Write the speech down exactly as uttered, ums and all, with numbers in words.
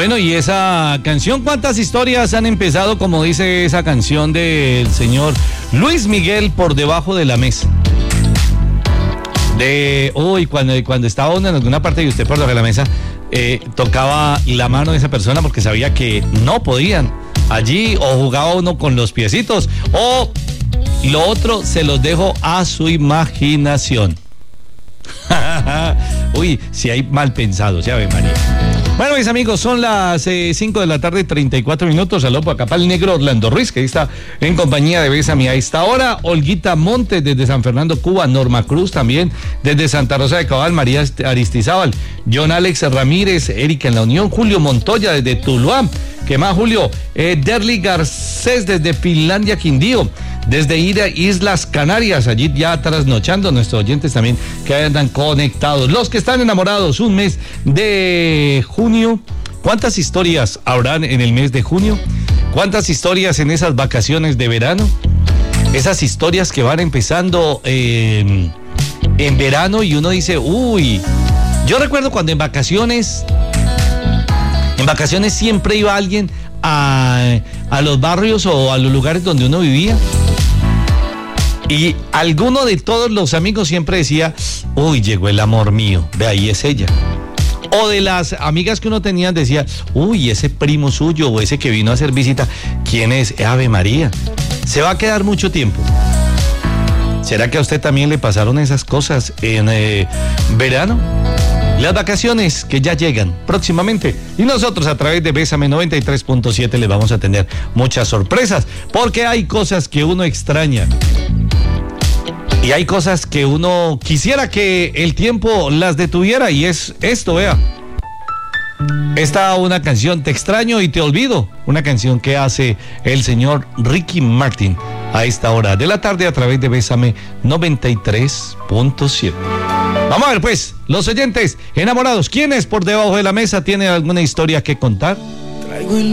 Bueno, y esa canción, ¿cuántas historias han empezado, como dice esa canción del señor Luis Miguel, Por Debajo de la Mesa? De, uy, cuando, cuando estaba uno en alguna parte de usted por debajo de la mesa, eh, tocaba la mano de esa persona porque sabía que no podían allí, o jugaba uno con los piecitos, o lo otro se los dejo a su imaginación. Uy, si hay mal pensados, ya ve, María. Bueno, mis amigos, son las cinco eh, de la tarde, treinta y cuatro minutos. Saludos por acá para el negro Orlando Ruiz, que ahí está en compañía de Bésame a esta hora. Olguita Montes desde San Fernando, Cuba. Norma Cruz también desde Santa Rosa de Cabal. María Aristizábal. John Alex Ramírez. Erika en la Unión. Julio Montoya desde Tuluá. ¿Qué más, Julio? Eh, Derly Garcés desde Finlandia, Quindío. Desde Islas Canarias, allí ya trasnochando, nuestros oyentes también que andan conectados. Los que están enamorados, un mes de junio. ¿Cuántas historias habrán en el mes de junio? ¿Cuántas historias en esas vacaciones de verano? Esas historias que van empezando eh, en verano y uno dice, uy, yo recuerdo cuando en vacaciones, en vacaciones siempre iba alguien a, a los barrios o a los lugares donde uno vivía. Y alguno de todos los amigos siempre decía, uy, llegó el amor mío, de ahí es ella. O de las amigas que uno tenía decía, uy, ese primo suyo o ese que vino a hacer visita, ¿quién es? Ave María. ¿Se va a quedar mucho tiempo? ¿Será que a usted también le pasaron esas cosas en eh, verano? Las vacaciones que ya llegan próximamente, y nosotros a través de Bésame noventa y tres punto siete les vamos a tener muchas sorpresas, porque hay cosas que uno extraña y hay cosas que uno quisiera que el tiempo las detuviera, y es esto, vea. Esta una canción, Te extraño y te olvido, una canción que hace el señor Ricky Martin a esta hora de la tarde a través de Bésame noventa y tres punto siete. Vamos a ver pues, los oyentes enamorados, ¿quiénes por debajo de la mesa tienen alguna historia que contar?